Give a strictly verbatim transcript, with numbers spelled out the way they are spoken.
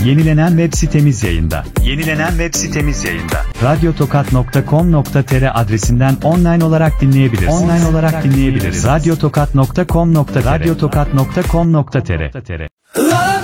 Yenilenen web sitemiz yayında. Yenilenen web sitemiz yayında. radyotokat nokta com nokta tr adresinden online olarak dinleyebilirsiniz. Online olarak dinleyebiliriz. radyotokat nokta com nokta radyotokat nokta com nokta tr